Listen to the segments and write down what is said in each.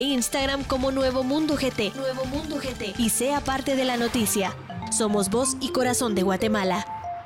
Instagram como Nuevo Mundo GT. Nuevo Mundo GT. Y sea parte de la noticia. Somos voz y corazón de Guatemala.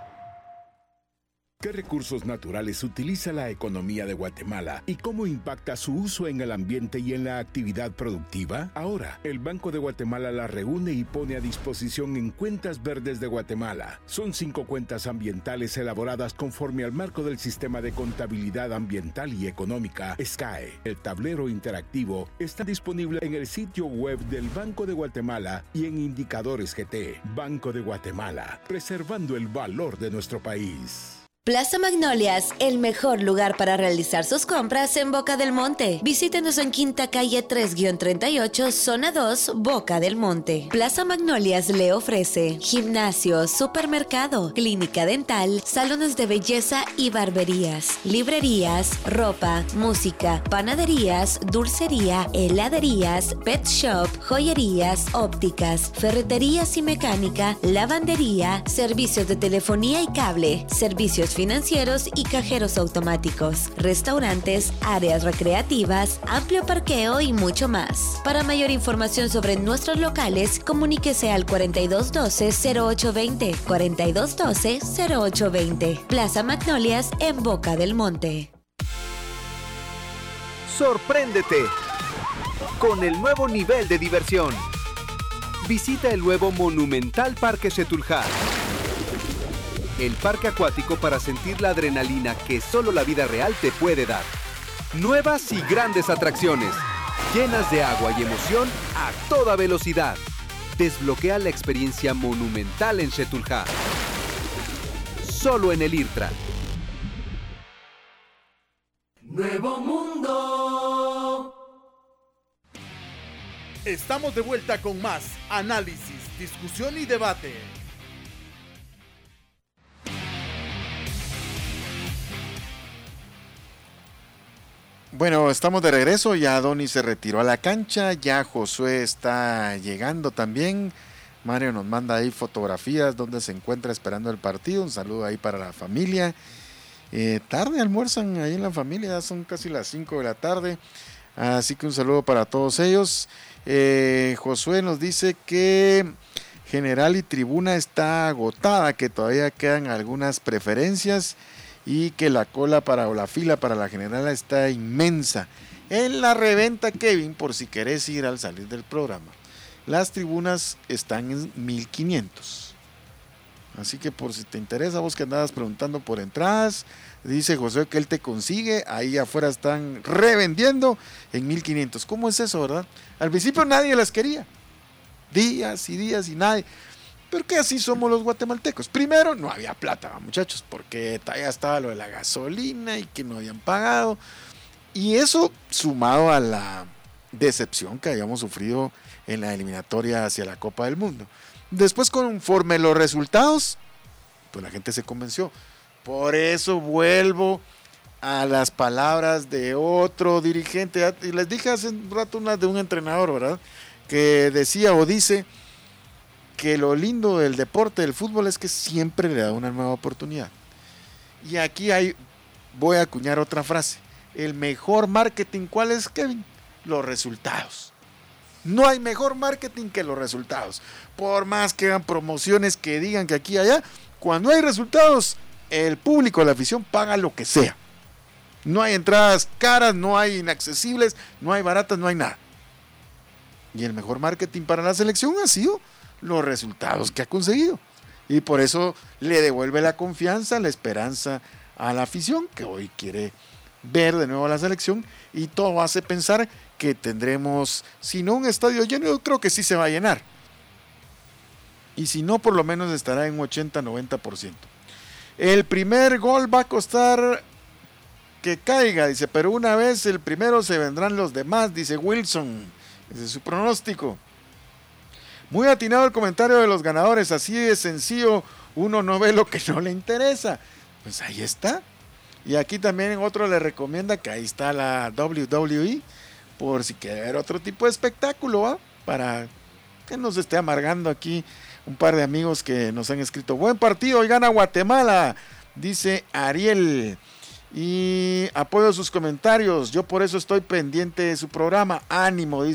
¿Qué recursos naturales utiliza la economía de Guatemala y cómo impacta su uso en el ambiente y en la actividad productiva? Ahora, el Banco de Guatemala la reúne y pone a disposición en Cuentas Verdes de Guatemala. Son 5 cuentas ambientales elaboradas conforme al marco del Sistema de Contabilidad Ambiental y Económica, SCAE. El tablero interactivo está disponible en el sitio web del Banco de Guatemala y en Indicadores GT. Banco de Guatemala, preservando el valor de nuestro país. Plaza Magnolias, el mejor lugar para realizar sus compras en Boca del Monte. Visítenos en Quinta Calle 3-38, Zona 2, Boca del Monte. Plaza Magnolias le ofrece gimnasio, supermercado, clínica dental, salones de belleza y barberías, librerías, ropa, música, panaderías, dulcería, heladerías, pet shop, joyerías, ópticas, ferreterías y mecánica, lavandería, servicios de telefonía y cable, servicios financieros y cajeros automáticos, restaurantes, áreas recreativas, amplio parqueo y mucho más. Para mayor información sobre nuestros locales, comuníquese al 4212-0820, 4212-0820. Plaza Magnolias en Boca del Monte. Sorpréndete con el nuevo nivel de diversión. Visita el nuevo Monumental Parque Xetulhá. El parque acuático para sentir la adrenalina que solo la vida real te puede dar. Nuevas y grandes atracciones, llenas de agua y emoción a toda velocidad. Desbloquea la experiencia monumental en Xetulhá. Solo en el IRTRA. Nuevo Mundo. Estamos de vuelta con más análisis, discusión y debate. Bueno, estamos de regreso, ya Donny se retiró a la cancha, ya Josué está llegando también. Mario nos manda ahí fotografías donde se encuentra esperando el partido, un saludo ahí para la familia. Tarde almuerzan ahí en la familia, ya son casi las 5 de la tarde, así que un saludo para todos ellos. Josué nos dice que General y Tribuna está agotada, que todavía quedan algunas preferencias y que la cola o la fila para la General está inmensa. En la reventa, Kevin, por si querés ir al salir del programa, las tribunas están en 1500. Así que por si te interesa, vos que andabas preguntando por entradas, dice José que él te consigue, ahí afuera están revendiendo en 1500. ¿Cómo es eso, verdad? Al principio nadie las quería, días y nadie. Pero que así somos los guatemaltecos. Primero, no había plata, muchachos, porque ya estaba lo de la gasolina y que no habían pagado. Y eso sumado a la decepción que habíamos sufrido en la eliminatoria hacia la Copa del Mundo. Después, conforme los resultados, pues la gente se convenció. Por eso vuelvo a las palabras de otro dirigente. Y les dije hace un rato unas de un entrenador, ¿verdad? Que decía o dice que lo lindo del deporte, del fútbol, es que siempre le da una nueva oportunidad. Y aquí voy a acuñar otra frase. El mejor marketing, ¿cuál es, Kevin? Los resultados. No hay mejor marketing que los resultados. Por más que hagan promociones, que digan que aquí y allá, cuando hay resultados, el público, la afición paga lo que sea. No hay entradas caras, no hay inaccesibles, no hay baratas, no hay nada. Y el mejor marketing para la selección ha sido los resultados que ha conseguido. Y por eso le devuelve la confianza, la esperanza a la afición, que hoy quiere ver de nuevo a la selección, y todo hace pensar que tendremos, si no un estadio lleno, yo creo que sí se va a llenar. Y si no, por lo menos estará en 80-90%. El primer gol va a costar que caiga, dice, pero una vez el primero se vendrán los demás, dice Wilson. Ese es su pronóstico. Muy atinado el comentario de los ganadores, así de sencillo, uno no ve lo que no le interesa. Pues ahí está. Y aquí también otro le recomienda que ahí está la WWE, por si quiere ver otro tipo de espectáculo, ¿va? Para que nos esté amargando aquí un par de amigos que nos han escrito. Buen partido y gana Guatemala, dice Ariel. Y apoyo sus comentarios. Yo por eso estoy pendiente de su programa. Ánimo, dice.